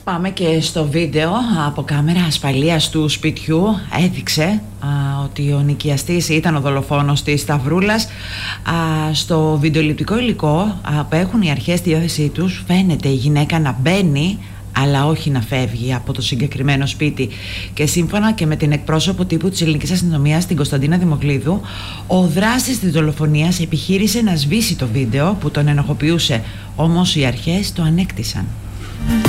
Πάμε και στο βίντεο από κάμερα ασφαλείας του σπιτιού. Έδειξε ότι ο νοικιαστής ήταν ο δολοφόνος της Σταυρούλας. Στο βιντεοληπτικό υλικό που έχουν οι αρχές στη διάθεσή τους φαίνεται η γυναίκα να μπαίνει, αλλά όχι να φεύγει από το συγκεκριμένο σπίτι. Και σύμφωνα και με την εκπρόσωπο τύπου της ελληνικής αστυνομίας, την Κωνσταντίνα Δημοκλίδου, ο δράστης της δολοφονίας επιχείρησε να σβήσει το βίντεο που τον ενοχοποιούσε, όμως οι αρχές το ανέκτησαν.